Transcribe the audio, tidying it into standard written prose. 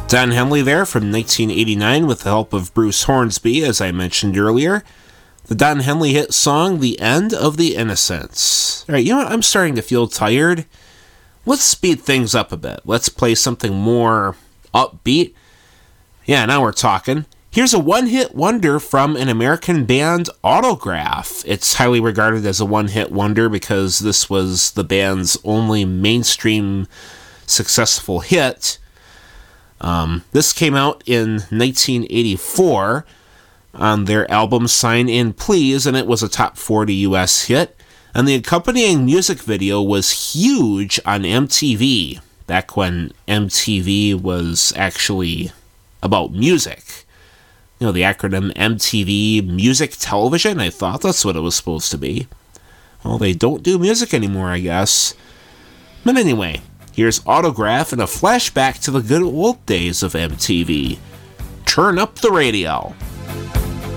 Don Henley there from 1989 with the help of Bruce Hornsby, as I mentioned earlier. The Don Henley hit song, The End of the Innocents. Alright, you know what? I'm starting to feel tired. Let's speed things up a bit. Let's play something more upbeat. Yeah, now we're talking. Here's a one-hit wonder from an American band, Autograph. It's highly regarded as a one-hit wonder because this was the band's only mainstream successful hit. This came out in 1984 on their album Sign In Please, and it was a top 40 US hit. And the accompanying music video was huge on MTV, back when MTV was actually about music. You know, the acronym MTV, Music Television? I thought that's what it was supposed to be. Well, they don't do music anymore, I guess. But anyway, here's Autograph and a flashback to the good old days of MTV. Turn up the radio.